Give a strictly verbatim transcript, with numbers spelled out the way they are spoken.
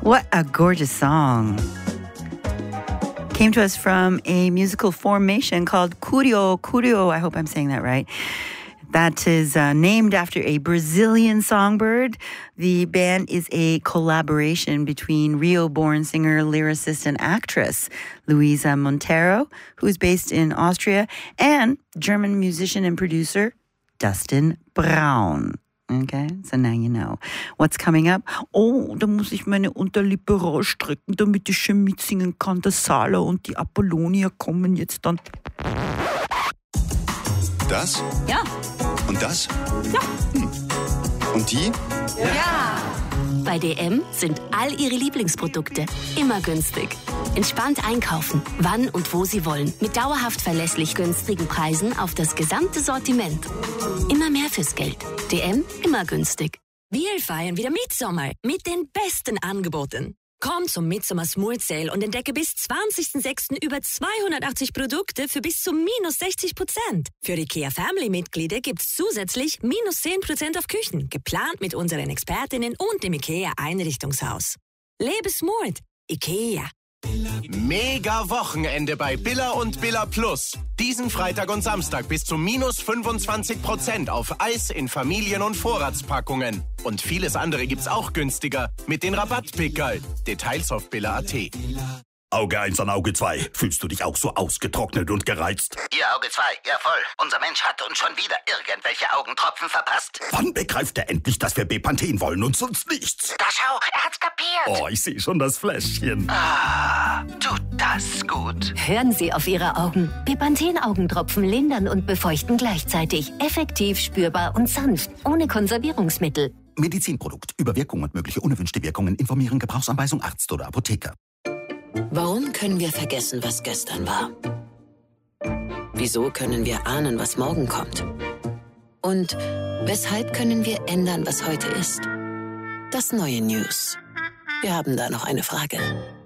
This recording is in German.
What a gorgeous song. Came to us from a musical formation called Curio. Curio, I hope I'm saying that right. That is uh, named after a Brazilian songbird. The band is a collaboration between Rio-born singer, lyricist, and actress Luisa Montero, who is based in Austria, and German musician and producer Dustin Braun. Okay, so now you know. What's coming up? Oh, da muss ich meine Unterlippe rausstrecken, damit ich schön mitsingen kann. Der Sala und die Apollonia kommen jetzt dann. Das? Ja. Und das? Ja. Hm. Und die? Ja. Bei D M sind all ihre Lieblingsprodukte immer günstig. Entspannt einkaufen, wann und wo Sie wollen. Mit dauerhaft verlässlich günstigen Preisen auf das gesamte Sortiment. Immer mehr fürs Geld. D M, immer günstig. Wir feiern wieder Mitsommer mit den besten Angeboten. Komm zum Midsommer Smooth Sale und entdecke bis zwanzigsten sechsten über zweihundertachtzig Produkte für bis zu minus sechzig Prozent. Für IKEA Family-Mitglieder gibt's zusätzlich minus zehn Prozent auf Küchen, geplant mit unseren Expertinnen und dem IKEA Einrichtungshaus. Lebe smooth. IKEA. Mega Wochenende bei Billa und Billa Plus. Diesen Freitag und Samstag bis zu minus fünfundzwanzig Prozent auf Eis in Familien- und Vorratspackungen. Und vieles andere gibt's auch günstiger mit den Rabattpickerl. Details auf billa punkt at. Auge eins an Auge zwei. Fühlst du dich auch so ausgetrocknet und gereizt? Ihr Auge zwei, ja voll. Unser Mensch hat uns schon wieder irgendwelche Augentropfen verpasst. Wann begreift er endlich, dass wir Bepanthen wollen und sonst nichts? Da schau, er hat's kapiert. Oh, ich sehe schon das Fläschchen. Ah, tut das gut. Hören Sie auf Ihre Augen. Bepanthen-Augentropfen lindern und befeuchten gleichzeitig. Effektiv, spürbar und sanft. Ohne Konservierungsmittel. Medizinprodukt. Über Wirkung und mögliche unerwünschte Wirkungen informieren. Gebrauchsanweisung Arzt oder Apotheker. Warum können wir vergessen, was gestern war? Wieso können wir ahnen, was morgen kommt? Und weshalb können wir ändern, was heute ist? Das neue News. Wir haben da noch eine Frage.